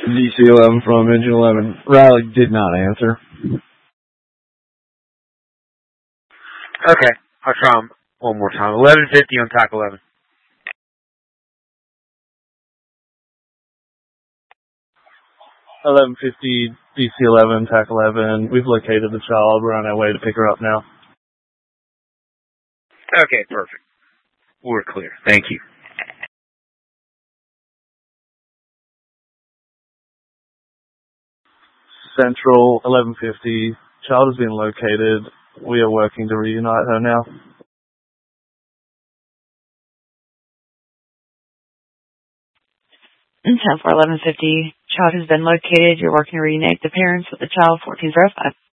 DC-11 from Engine 11. Riley did not answer. Okay, I'll try them one more time. 1150 on TAC 11. $11.50 DC-11, TAC 11. We've located the child. We're on our way to pick her up now. Okay, perfect. We're clear. Thank you. Central, 1150. Child has been located. We are working to reunite her now. And 10-4, 1150. Child has been located. You're working to reunite the parents with the child, 1405.